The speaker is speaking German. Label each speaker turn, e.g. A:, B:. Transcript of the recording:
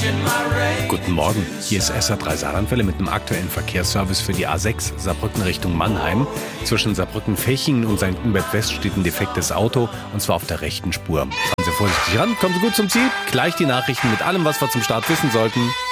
A: Guten Morgen, hier ist SA3 Saarlandwelle mit dem aktuellen Verkehrsservice für die A6 Saarbrücken Richtung Mannheim. Zwischen Saarbrücken-Fechingen und St. Ingbert West steht ein defektes Auto, und zwar auf der rechten Spur. Fahren Sie vorsichtig ran, kommen Sie gut zum Ziel. Gleich die Nachrichten mit allem, was wir zum Start wissen sollten.